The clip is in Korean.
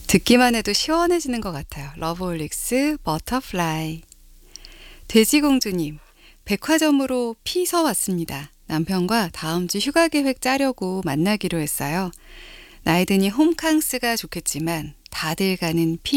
듣기만 해도 시원해지는 것 같아요. 러브홀릭스 버터플라이. 돼지공주님, 백화점으로 피서 왔습니다. 남편과 다음 주 휴가 계획 짜려고 만나기로 했어요. 나이 드니 홈캉스가 좋겠지만 다들 가는